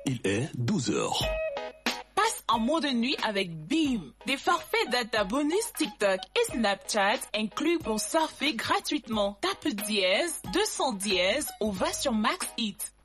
Il est 12 heures. Passe un mode de nuit avec Beam. Des forfaits data bonus TikTok et Snapchat inclus pour surfer gratuitement. Tape dièse 210 ou va sur Max It.